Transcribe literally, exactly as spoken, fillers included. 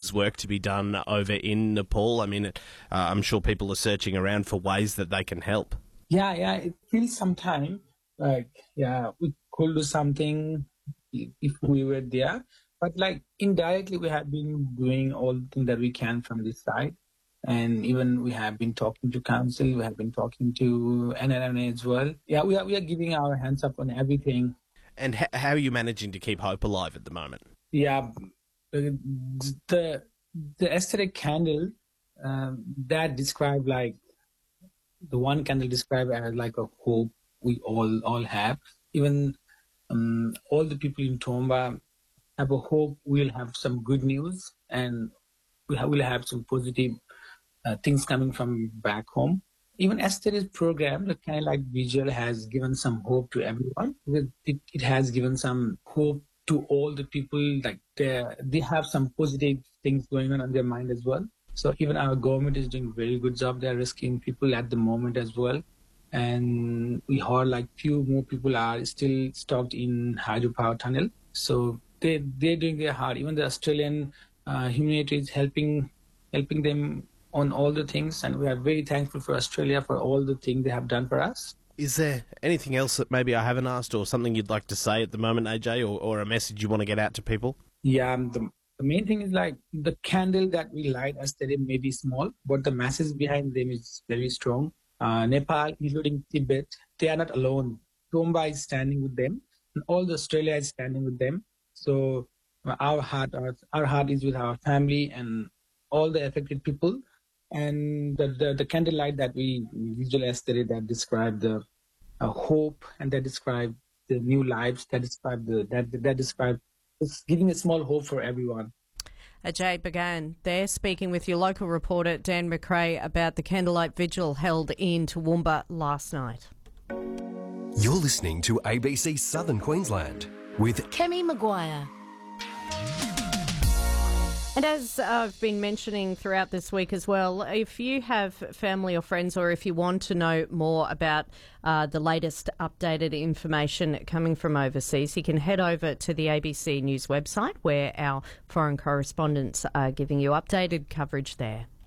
is work to be done over in Nepal? I mean, uh, I'm sure people are searching around for ways that they can help. Yeah, yeah, it feels sometime like, yeah, we could do something if we were there. But like indirectly, we have been doing all the things that we can from this side. And even we have been talking to council, we have been talking to N R N A as well. Yeah, we are, we are giving our hands up on everything. And h- how are you managing to keep hope alive at the moment? Yeah, the the aesthetic candle um, that described like the one candle described as like a hope we all all have. Even um, all the people in Tomba have a hope we'll have some good news and we ha- we'll have some positive uh, things coming from back home. Even Aesthetics program, the kind of like visual has given some hope to everyone. It, it has given some hope to all the people, like they they have some positive things going on in their mind as well. So even our government is doing a very good job. They're rescuing people at the moment as well. And we heard like few more people are still stuck in hydropower tunnel. So they, they're doing their hard. Even the Australian uh, humanitarian is helping, helping them on all the things. And we are very thankful for Australia for all the things they have done for us. Is there anything else that maybe I haven't asked or something you'd like to say at the moment, A J, or, or a message you want to get out to people? Yeah, the, the main thing is like the candle that we light as they may be small, but the message behind them is very strong. Uh, Nepal, including Tibet, they are not alone. Tomba is standing with them, and all the Australia is standing with them. So uh, our heart, our, our heart is with our family and all the affected people. And the the, the candlelight that we visualize today that describe the uh, hope and that describe the new lives, that describe the that that describe it's giving a small hope for everyone. Ajay Bagan there speaking with your local reporter Dan McRae about the candlelight vigil held in Toowoomba last night. You're listening to A B C Southern Queensland with Kemi Maguire. And as I've been mentioning throughout this week as well, if you have family or friends or if you want to know more about uh, the latest updated information coming from overseas, you can head over to the A B C News website where our foreign correspondents are giving you updated coverage there.